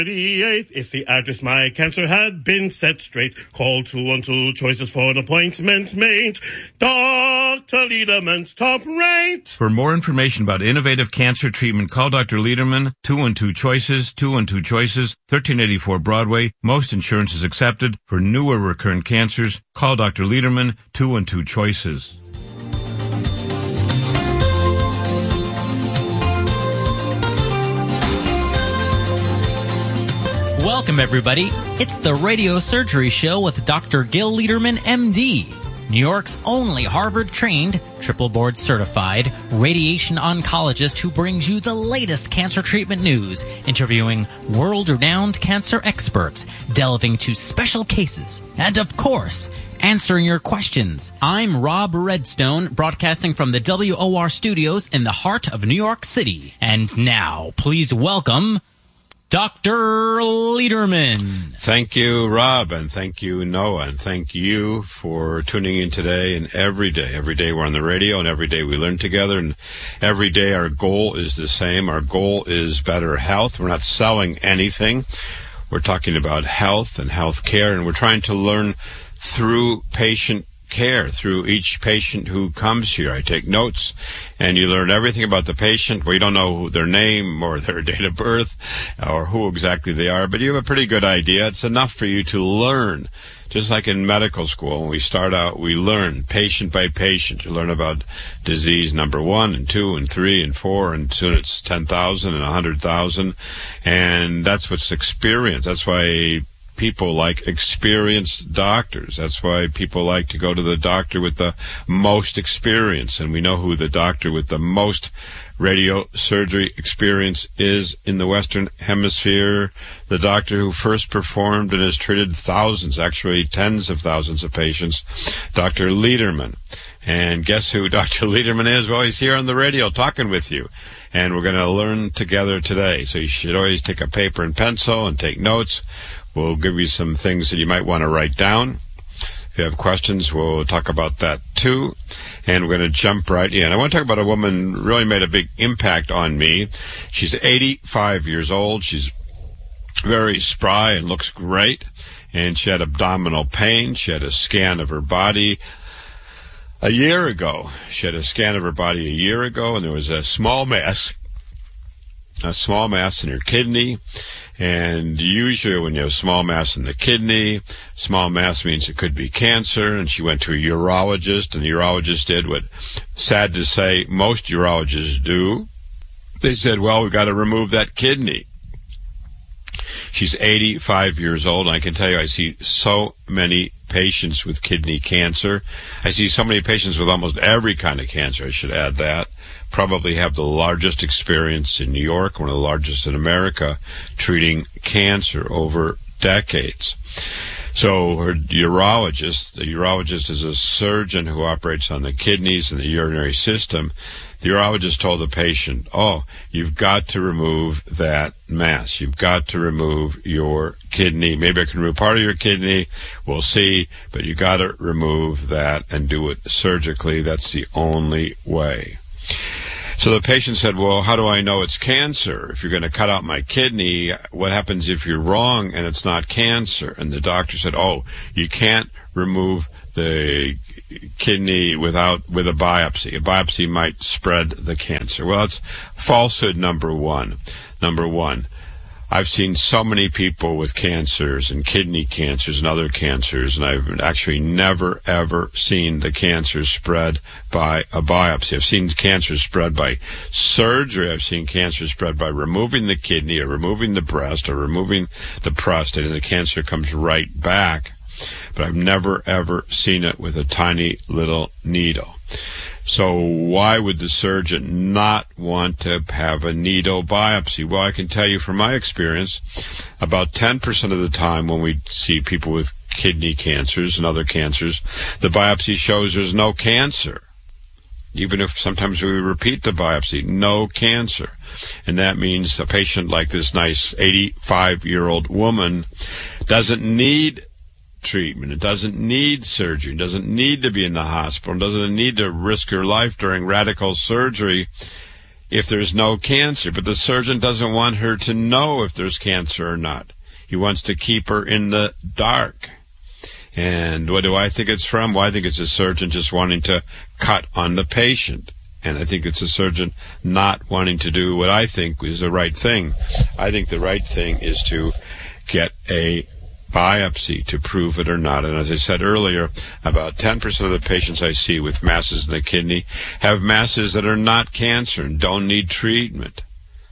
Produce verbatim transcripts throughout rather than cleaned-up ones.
thirty-eight, if the address my cancer had been set straight, call two one two choices for an appointment made. Doctor Lederman's top rate. For more information about innovative cancer treatment, call Doctor Lederman, two one two choices, two one two choices, thirteen eighty-four Broadway. Most insurance is accepted. For newer recurrent cancers, call Doctor Lederman, two one two choices. Welcome, everybody. It's the Radio Surgery Show with Doctor Gil Lederman, M D, New York's only Harvard-trained, triple-board certified radiation oncologist who brings you the latest cancer treatment news, interviewing world-renowned cancer experts, delving to special cases, and, of course, answering your questions. I'm Rob Redstone, broadcasting from the W O R studios in the heart of New York City. And now, please welcome Doctor Lederman. Thank you, Rob, and thank you, Noah, and thank you for tuning in today and every day. Every day we're on the radio, and every day we learn together, and every day our goal is the same. Our goal is better health. We're not selling anything. We're talking about health and health care, and we're trying to learn through patient care, through each patient who comes here. I take notes, and you learn everything about the patient. We don't know who their name or their date of birth or who exactly they are, but you have a pretty good idea. It's enough for you to learn. Just like in medical school, when we start out, we learn patient by patient. You learn about disease number one and two and three and four, and soon it's ten thousand and one hundred thousand, and that's what's experience. That's why people like experienced doctors. That's why people like to go to the doctor with the most experience. And we know who the doctor with the most radiosurgery experience is in the Western Hemisphere. The doctor who first performed and has treated thousands, actually tens of thousands of patients, Doctor Lederman. And guess who Doctor Lederman is? Well, he's here on the radio talking with you. And we're going to learn together today. So you should always take a paper and pencil and take notes. We'll give you some things that you might want to write down. If you have questions, we'll talk about that too. And we're going to jump right in. I want to talk about a woman who really made a big impact on me. She's eighty-five years old. She's very spry and looks great. And she had abdominal pain. She had a scan of her body a year ago. She had a scan of her body a year ago, and there was a small mass, a small mass in her kidney. And usually when you have small mass in the kidney, small mass means it could be cancer. And she went to a urologist, and the urologist did what, sad to say, most urologists do. They said, well, we've got to remove that kidney. She's eighty-five years old, and I can tell you I see so many patients with kidney cancer. I see so many patients with almost every kind of cancer, I should add that. Probably have the largest experience in New York, one of the largest in America, treating cancer over decades. So her urologist, the urologist is a surgeon who operates on the kidneys and the urinary system. The urologist told the patient, oh, you've got to remove that mass. You've got to remove your kidney. Maybe I can remove part of your kidney. We'll see. But you got to remove that and do it surgically. That's the only way. So the patient said, well, how do I know it's cancer? If you're going to cut out my kidney, what happens if you're wrong and it's not cancer? And the doctor said, oh, you can't remove the kidney without with a biopsy. A biopsy might spread the cancer. Well, it's falsehood number one. Number one, I've seen so many people with cancers and kidney cancers and other cancers, and I've actually never, ever seen the cancer spread by a biopsy. I've seen cancer spread by surgery. I've seen cancer spread by removing the kidney or removing the breast or removing the prostate, and the cancer comes right back. But I've never, ever seen it with a tiny little needle. So why would the surgeon not want to have a needle biopsy? Well, I can tell you from my experience, about ten percent of the time when we see people with kidney cancers and other cancers, the biopsy shows there's no cancer. Even if sometimes we repeat the biopsy, no cancer. And that means a patient like this nice eighty-five-year-old woman doesn't need treatment. It doesn't need surgery. It doesn't need to be in the hospital. It doesn't need to risk her life during radical surgery. if there's no cancer, but the surgeon doesn't want her to know if there's cancer or not. He wants to keep her in the dark. And what do I think it's from? Well, I think it's a surgeon just wanting to cut on the patient. And I think it's a surgeon not wanting to do what I think is the right thing. I think the right thing is to get a biopsy to prove it or not. And as I said earlier, about ten percent of the patients I see with masses in the kidney have masses that are not cancer and don't need treatment.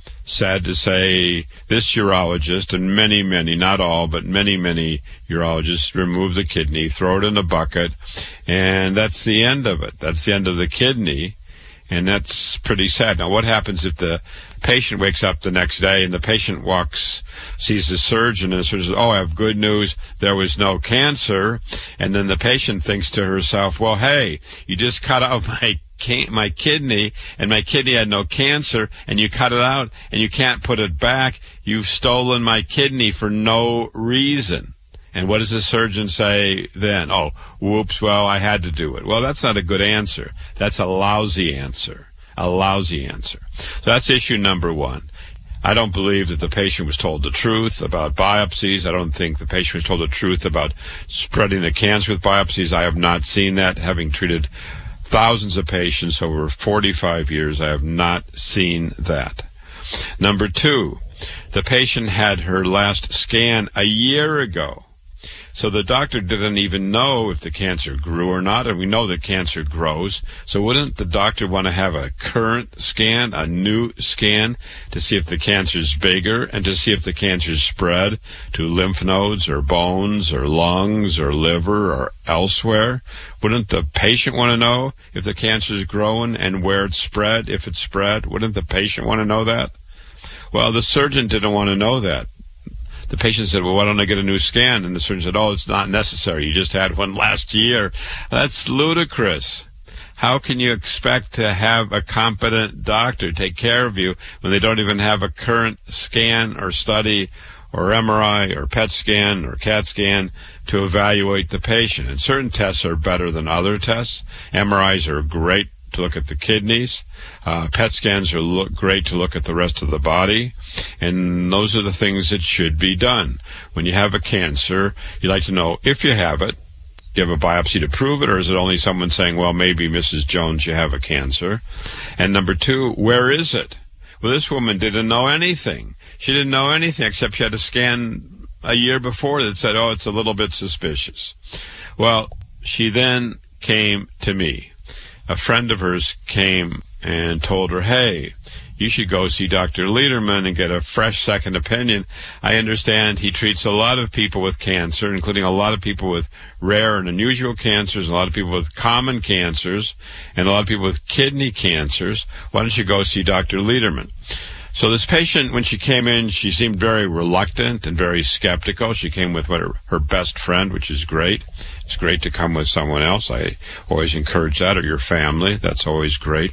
Sad to say, this urologist, and many, many, not all, but many, many urologists remove the kidney, throw it in a bucket, and that's the end of it. That's the end of the kidney, and that's pretty sad. Now, what happens if the patient wakes up the next day and the patient walks, sees the surgeon, and the surgeon says, oh, I have good news, there was no cancer, and then the patient thinks to herself, well, hey, you just cut out my my kidney, and my kidney had no cancer, and you cut it out, and you can't put it back. You've stolen my kidney for no reason. And what does the surgeon say then? Oh, whoops, well, I had to do it. Well, that's not a good answer. That's a lousy answer. A lousy answer. So that's issue number one. I don't believe that the patient was told the truth about biopsies. I don't think the patient was told the truth about spreading the cancer with biopsies. I have not seen that, having treated thousands of patients over forty-five years. I have not seen that. Number two, the patient had her last scan a year ago. So the doctor didn't even know if the cancer grew or not, and we know that cancer grows. So wouldn't the doctor want to have a current scan, a new scan, to see if the cancer is bigger and to see if the cancer is spread to lymph nodes or bones or lungs or liver or elsewhere? Wouldn't the patient want to know if the cancer is growing and where it's spread, if it's spread? Wouldn't the patient want to know that? Well, the surgeon didn't want to know that. The patient said, well, why don't I get a new scan? And the surgeon said, oh, it's not necessary. You just had one last year. That's ludicrous. How can you expect to have a competent doctor take care of you when they don't even have a current scan or study or M R I or P E T scan or CAT scan to evaluate the patient? And certain tests are better than other tests. M R Is are great to look at the kidneys. Uh, P E T scans are look great to look at the rest of the body. And those are the things that should be done. When you have a cancer, you like to know if you have it. Do you have a biopsy to prove it, or is it only someone saying, well, maybe Missus Jones, you have a cancer? And number two, where is it? Well, this woman didn't know anything. She didn't know anything except she had a scan a year before that said, oh, it's a little bit suspicious. Well, she then came to me. A friend of hers came and told her, hey, you should go see Doctor Lederman and get a fresh second opinion. I understand he treats a lot of people with cancer, including a lot of people with rare and unusual cancers, and a lot of people with common cancers, and a lot of people with kidney cancers. Why don't you go see Doctor Lederman? So this patient, when she came in, she seemed very reluctant and very skeptical. She came with what her, her best friend, which is great. It's great to come with someone else. I always encourage that, or your family. That's always great.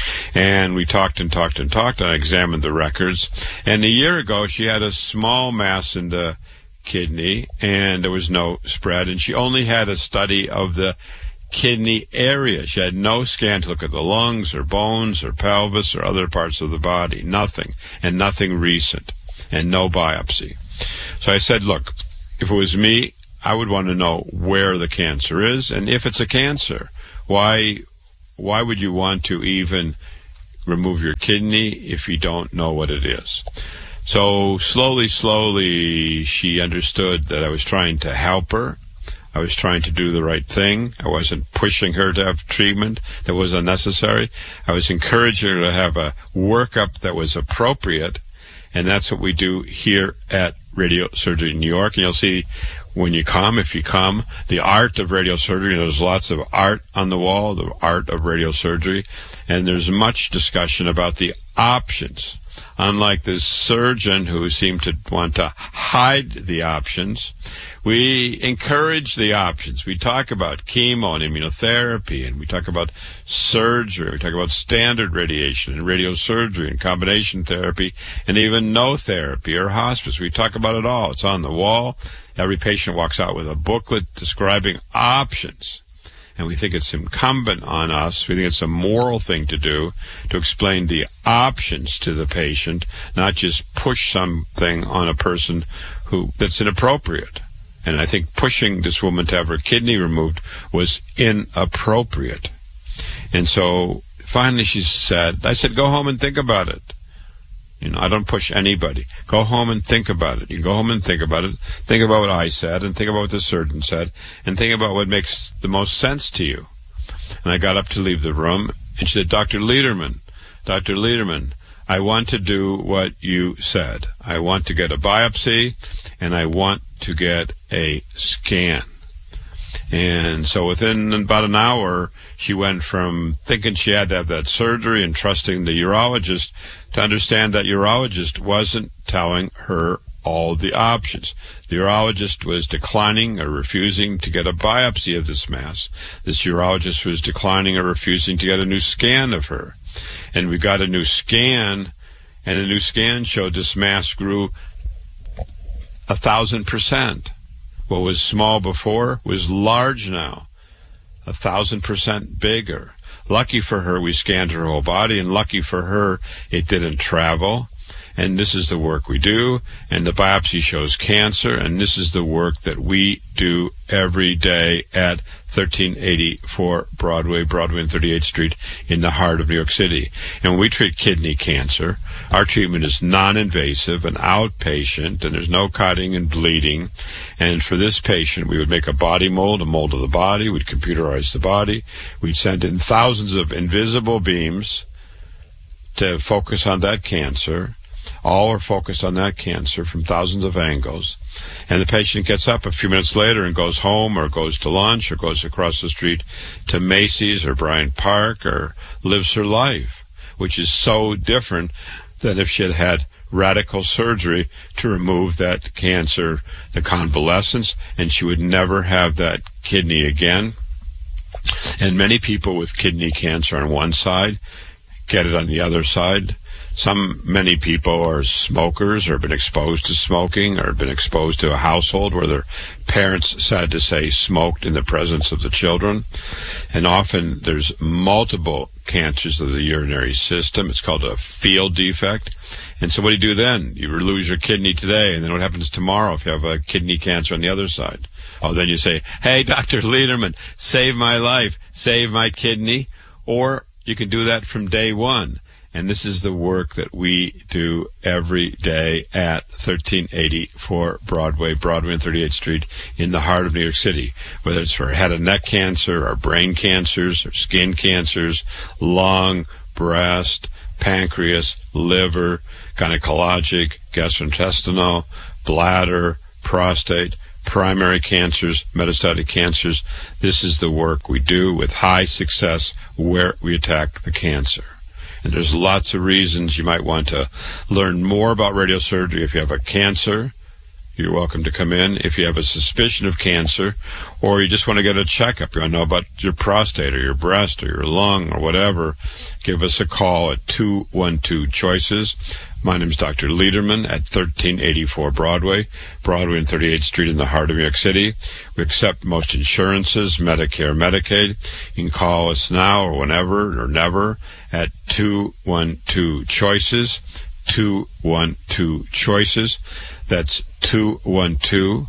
And we talked and talked and talked, and I examined the records. And a year ago, she had a small mass in the kidney, and there was no spread. And she only had a study of the kidney area. She had no scan to look at the lungs or bones or pelvis or other parts of the body. Nothing. And nothing recent. And no biopsy. So I said, look, if it was me, I would want to know where the cancer is, and if it's a cancer, why why would you want to even remove your kidney if you don't know what it is? So slowly, slowly, she understood that I was trying to help her. I was trying to do the right thing. I wasn't pushing her to have treatment that was unnecessary. I was encouraging her to have a workup that was appropriate, and that's what we do here at Radio Surgery New York. And you'll see when you come, if you come, the art of radiosurgery. There's lots of art on the wall, the art of radiosurgery, and there's much discussion about the options. Unlike the surgeon who seemed to want to hide the options, we encourage the options. We talk about chemo and immunotherapy, and we talk about surgery. We talk about standard radiation and radiosurgery and combination therapy, and even no therapy or hospice. We talk about it all. It's on the wall. Every patient walks out with a booklet describing options. And we think it's incumbent on us, we think it's a moral thing to do, to explain the options to the patient, not just push something on a person who that's inappropriate. And I think pushing this woman to have her kidney removed was inappropriate. And so finally she said, I said, go home and think about it. You know, I don't push anybody. Go home and think about it. You go home and think about it. Think about what I said, and think about what the surgeon said, and think about what makes the most sense to you. And I got up to leave the room, and she said, Doctor Lederman, Doctor Lederman, I want to do what you said. I want to get a biopsy, and I want to get a scan. And so within about an hour, she went from thinking she had to have that surgery and trusting the urologist to understand that urologist wasn't telling her all the options. The urologist was declining or refusing to get a biopsy of this mass. This urologist was declining or refusing to get a new scan of her. And we got a new scan, and a new scan showed this mass grew a thousand percent. What was small before was large now, a thousand percent bigger. Lucky for her, we scanned her whole body, and lucky for her, it didn't travel. And this is the work we do, and the biopsy shows cancer, and this is the work that we do every day at thirteen eighty-four Broadway, Broadway and thirty-eighth Street in the heart of New York City. And when we treat kidney cancer, our treatment is non-invasive and outpatient, and there's no cutting and bleeding. And for this patient, we would make a body mold, a mold of the body. We'd computerize the body. We'd send in thousands of invisible beams to focus on that cancer. All are focused on that cancer from thousands of angles. And the patient gets up a few minutes later and goes home or goes to lunch or goes across the street to Macy's or Bryant Park or lives her life, which is so different than if she had had radical surgery to remove that cancer, the convalescence, and she would never have that kidney again. And many people with kidney cancer on one side get it on the other side. Some, many people are smokers or have been exposed to smoking or have been exposed to a household where their parents, sad to say, smoked in the presence of the children. And often there's multiple cancers of the urinary system. It's called a field defect. And so what do you do then? You lose your kidney today, and then what happens tomorrow if you have a kidney cancer on the other side? Oh, then you say, hey, Doctor Lederman, save my life, save my kidney. Or you can do that from day one. And this is the work that we do every day at thirteen eighty-four Broadway, Broadway and thirty-eighth Street in the heart of New York City, whether it's for head and neck cancer or brain cancers or skin cancers, lung, breast, pancreas, liver, gynecologic, gastrointestinal, bladder, prostate, primary cancers, metastatic cancers. This is the work we do with high success where we attack the cancer. And there's lots of reasons you might want to learn more about radiosurgery. If you have a cancer, you're welcome to come in. If you have a suspicion of cancer, or you just want to get a checkup, you want to know about your prostate or your breast or your lung or whatever, give us a call at two one two choices. My name is Doctor Lederman at thirteen eighty-four Broadway, Broadway and thirty-eighth Street in the heart of New York City. We accept most insurances, Medicare, Medicaid. You can call us now or whenever or never at two one two choices, two one two choices. That's two one two,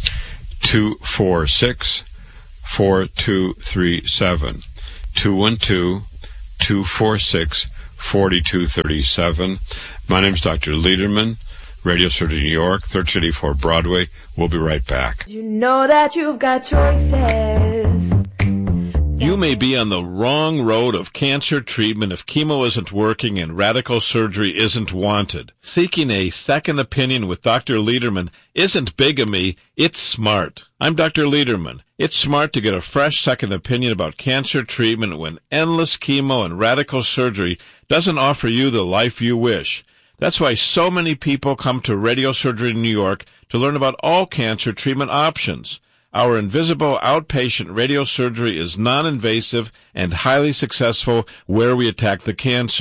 two four six, four two three seven. two one two, two four six, four two three seven. My name is Doctor Lederman, Radiosurgery New York, thirteen eighty-four Broadway. We'll be right back. You know that you've got choices. You may be on the wrong road of cancer treatment if chemo isn't working and radical surgery isn't wanted. Seeking a second opinion with Doctor Lederman isn't bigamy, it's smart. I'm Doctor Lederman. It's smart to get a fresh second opinion about cancer treatment when endless chemo and radical surgery doesn't offer you the life you wish. That's why so many people come to Radiosurgery in New York to learn about all cancer treatment options. Our invisible outpatient radiosurgery is non-invasive and highly successful where we attack the cancer.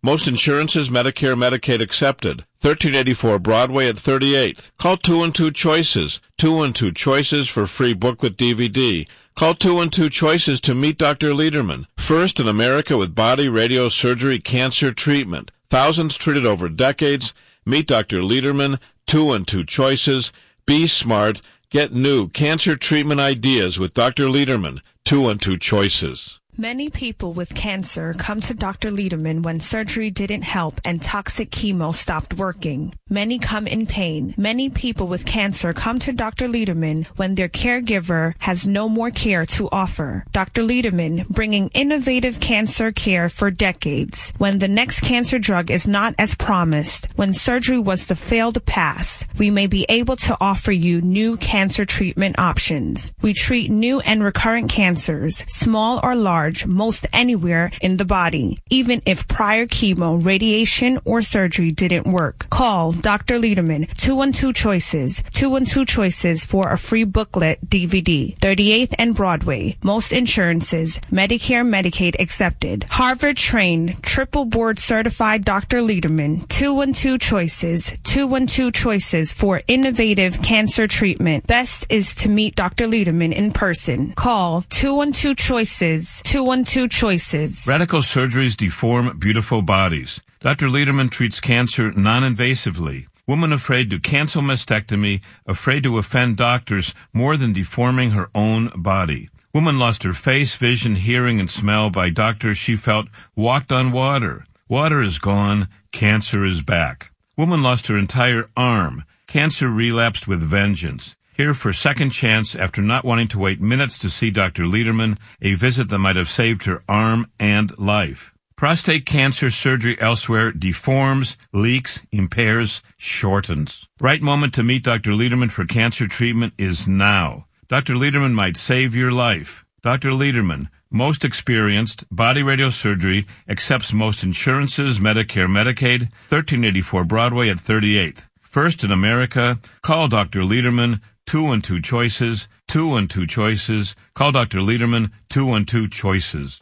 Most insurances, Medicare, Medicaid accepted. thirteen eighty-four Broadway at thirty-eighth. Call two and two Choices. two and two Choices for free booklet D V D. Call two and two Choices to meet Doctor Lederman. First in America with body, radio, surgery, cancer treatment. Thousands treated over decades. Meet Doctor Lederman. two and two Choices. Be smart. Get new cancer treatment ideas with Doctor Lederman. two and two Choices. Many people with cancer come to Doctor Lederman when surgery didn't help and toxic chemo stopped working. Many come in pain. Many people with cancer come to Doctor Lederman when their caregiver has no more care to offer. Doctor Lederman, bringing innovative cancer care for decades. When the next cancer drug is not as promised, when surgery was the failed pass, we may be able to offer you new cancer treatment options. We treat new and recurrent cancers, small or large, most anywhere in the body, even if prior chemo, radiation, or surgery didn't work. Call Doctor Lederman, two one two Choices, two one two Choices for a free booklet D V D. thirty-eighth and Broadway. Most insurances, Medicare, Medicaid accepted. Harvard-trained, triple board certified Doctor Lederman, two one two Choices, two one two Choices for innovative cancer treatment. Best is to meet Doctor Lederman in person. Call two one two Choices, two one two Choices. Radical surgeries deform beautiful bodies. Doctor Lederman treats cancer non-invasively. Woman afraid to cancel mastectomy, afraid to offend doctors more than deforming her own body. Woman lost her face, vision, hearing, and smell by doctors she felt walked on water. Water is gone. Cancer is back. Woman lost her entire arm. Cancer relapsed with vengeance. Here for second chance after not wanting to wait minutes to see Doctor Lederman, a visit that might have saved her arm and life. Prostate cancer surgery elsewhere deforms, leaks, impairs, shortens. Right moment to meet Doctor Lederman for cancer treatment is now. Doctor Lederman might save your life. Doctor Lederman, most experienced, body radio surgery, accepts most insurances, Medicare, Medicaid, thirteen eighty-four Broadway at thirty-eighth. First in America, call Doctor Lederman, two and two Choices, two and two Choices. Call Doctor Lederman, two and two Choices.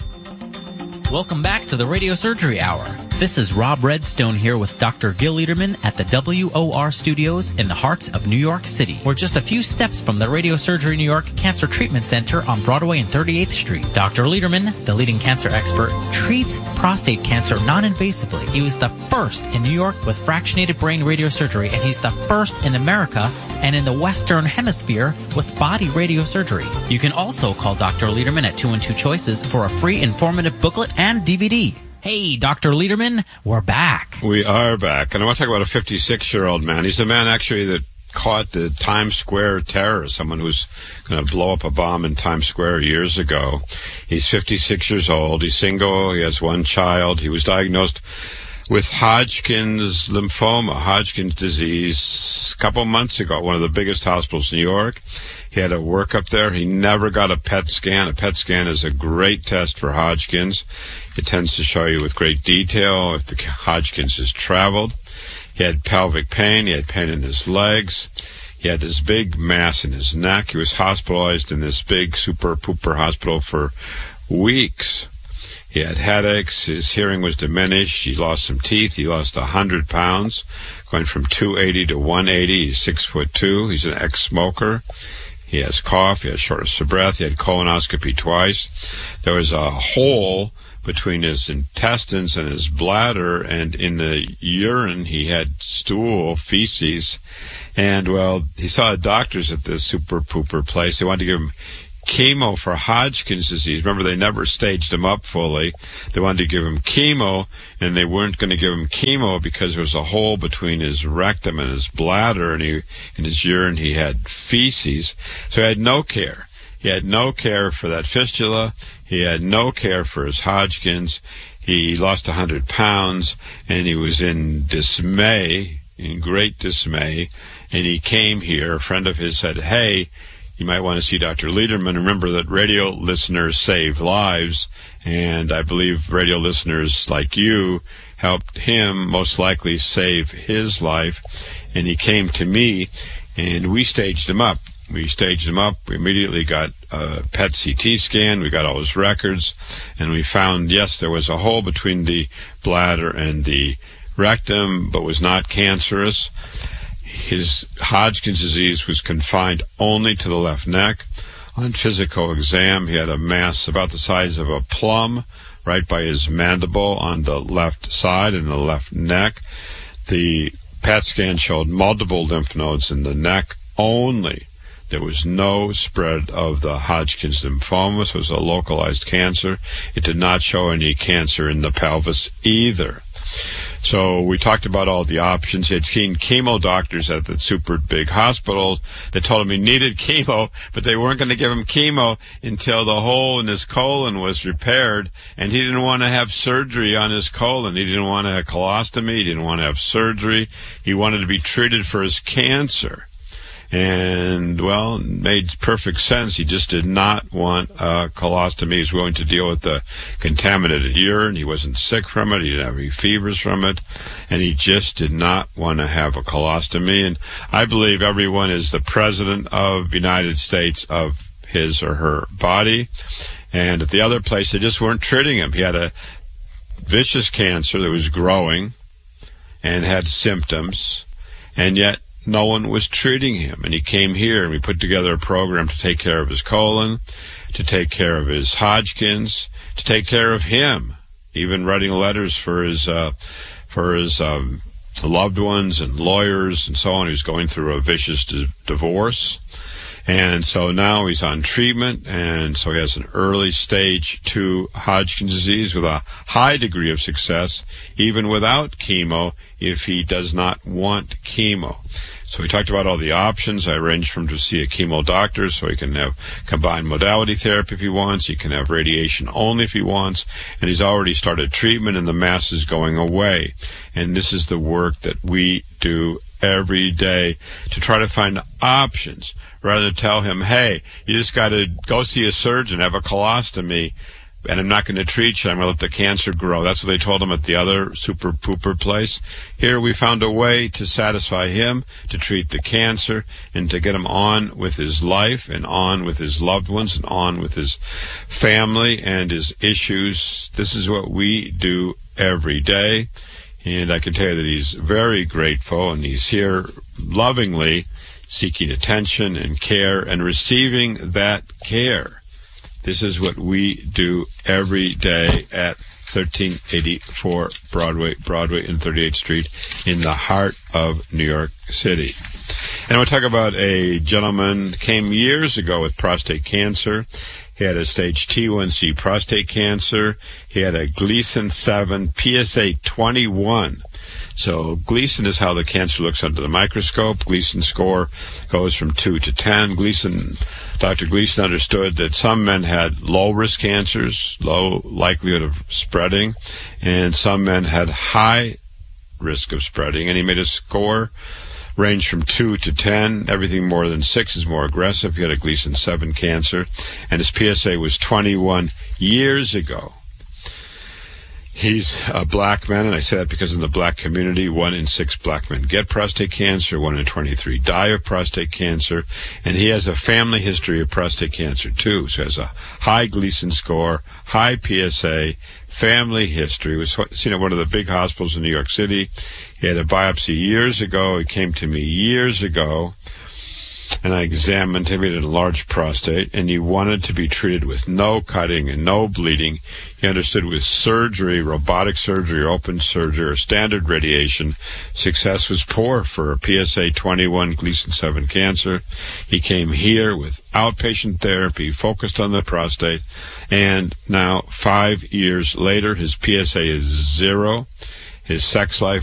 Welcome back to the Radio Surgery Hour. This is Rob Redstone here with Doctor Gil Lederman at the W O R studios in the heart of New York City. We're just a few steps from the Radio Surgery New York Cancer Treatment Center on Broadway and thirty-eighth Street. Doctor Lederman, the leading cancer expert, treats prostate cancer non-invasively. He was the first in New York with fractionated brain radiosurgery, and he's the first in America and in the Western Hemisphere with body radiosurgery. You can also call Doctor Lederman at two and two Choices for a free informative booklet and D V D. Hey, Doctor Lederman, we're back. We are back, and I want to talk about a fifty-six-year-old man. He's the man, actually, that caught the Times Square terror, someone who's going to blow up a bomb in Times Square years ago. He's fifty-six years old. He's single. He has one child. He was diagnosed with Hodgkin's lymphoma, Hodgkin's disease, a couple months ago at one of the biggest hospitals in New York. He had a workup there. He never got a P E T scan. A P E T scan is a great test for Hodgkin's. It tends to show you with great detail if the Hodgkin's has traveled. He had pelvic pain. He had pain in his legs. He had this big mass in his neck. He was hospitalized in this big super-pooper hospital for weeks. He had headaches. His hearing was diminished. He lost some teeth. He lost one hundred pounds, going from two eighty to one eighty. He's six foot two. He's an ex-smoker. He has cough. He has shortness of breath. He had colonoscopy twice. There was a hole between his intestines and his bladder, and in the urine he had stool, feces. And, well, he saw doctors at this super-pooper place. They wanted to give him chemo for Hodgkin's disease. Remember, they never staged him up fully. They wanted to give him chemo, and they weren't going to give him chemo because there was a hole between his rectum and his bladder, and he, in his urine he had feces. So he had no care. He had no care for that fistula. He had no care for his Hodgkin's. He lost one hundred pounds, and he was in dismay, in great dismay. And he came here. A friend of his said, hey, you might want to see Doctor Lederman. Remember that radio listeners save lives, and I believe radio listeners like you helped him most likely save his life. And he came to me, and we staged him up. We staged him up. We immediately got a P E T C T scan. We got all his records, and we found, yes, there was a hole between the bladder and the rectum, but was not cancerous. His Hodgkin's disease was confined only to the left neck. On physical exam, he had a mass about the size of a plum right by his mandible on the left side and the left neck. The P E T scan showed multiple lymph nodes in the neck only. There was no spread of the Hodgkin's lymphoma. So it was a localized cancer. It did not show any cancer in the pelvis either. So we talked about all the options. He had seen chemo doctors at the super big hospital that told him he needed chemo, but they weren't going to give him chemo until the hole in his colon was repaired, and he didn't want to have surgery on his colon. He didn't want to have colostomy. He didn't want to have surgery. He wanted to be treated for his cancer. And, well, it made perfect sense. He just did not want a colostomy. He was willing to deal with the contaminated urine. He wasn't sick from it. He didn't have any fevers from it. And he just did not want to have a colostomy. And I believe everyone is the president of the United States of his or her body. And at the other place, they just weren't treating him. He had a vicious cancer that was growing and had symptoms. And yet, no one was treating him, and he came here, and we put together a program to take care of his colon, to take care of his Hodgkin's, to take care of him, even writing letters for his uh, for his um, loved ones and lawyers and so on. He was going through a vicious di- divorce, and so now he's on treatment, and so he has an early stage two Hodgkin's disease with a high degree of success, even without chemo, if he does not want chemo. So we talked about all the options. I arranged for him to see a chemo doctor so he can have combined modality therapy if he wants. He can have radiation only if he wants. And he's already started treatment, and the mass is going away. And this is the work that we do every day to try to find options rather than tell him, hey, you just got to go see a surgeon, have a colostomy, and I'm not going to treat you. I'm going to let the cancer grow. That's what they told him at the other super pooper place. Here we found a way to satisfy him, to treat the cancer, and to get him on with his life and on with his loved ones and on with his family and his issues. This is what we do every day. And I can tell you that he's very grateful, and he's here lovingly seeking attention and care and receiving that care. This is what we do every day at thirteen eighty-four Broadway, Broadway and thirty-eighth Street in the heart of New York City. And I want to talk about a gentleman who came years ago with prostate cancer. He had a stage T one C prostate cancer. He had a Gleason seven, P S A twenty-one. So Gleason is how the cancer looks under the microscope. Gleason score goes from two to ten. Gleason, Doctor Gleason understood that some men had low-risk cancers, low likelihood of spreading, and some men had high risk of spreading. And he made a score range from two to ten. Everything more than six is more aggressive. He had a Gleason seven cancer, and his P S A was twenty-one years ago. He's a black man, and I say that because in the black community, one in six black men get prostate cancer, one in twenty-three die of prostate cancer, and he has a family history of prostate cancer too. So he has a high Gleason score, high P S A, family history. He was seen at one of the big hospitals in New York City. He had a biopsy years ago. He came to me years ago, and I examined him. He had a large prostate, and he wanted to be treated with no cutting and no bleeding. He understood with surgery, robotic surgery, or open surgery, or standard radiation, success was poor for a P S A twenty-one Gleason seven cancer. He came here with outpatient therapy, focused on the prostate, and now, five years later, his P S A is zero. His sex life